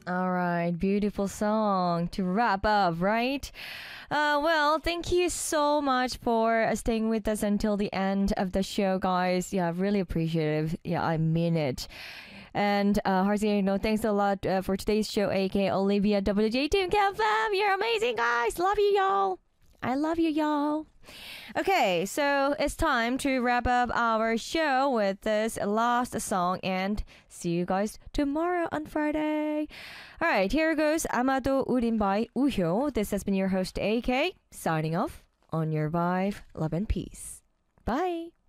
All right, beautiful song to wrap up, right? Well, thank you so much for staying with us until the end of the show, guys. Yeah, really appreciative. Yeah, I mean it. And Harsey, thanks a lot for today's show, aka Olivia WJ Team Cam Fam. You're amazing, guys. Love you, y'all. I love you, y'all. Okay, so it's time to wrap up our show with this last song and see you guys tomorrow on Friday. Alright, here goes Amado Urin by Uhyo. This has been your host AK, signing off on your vibe, love and peace. Bye.